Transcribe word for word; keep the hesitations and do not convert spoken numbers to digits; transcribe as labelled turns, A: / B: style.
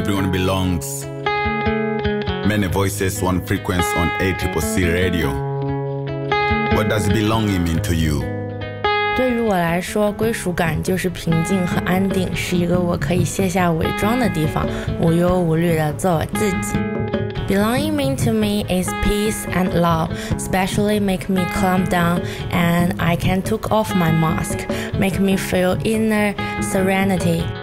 A: everyone belongs. Many voices, one frequency on A C C C radio. What does belonging mean to you?
B: 对于我来说，归属感就是平静和安定，是一个我可以卸下伪装的地方，无忧无虑地做我自己。Belonging mean to me is peace and love, especially make me calm down and I can take off my mask, make me feel inner serenity.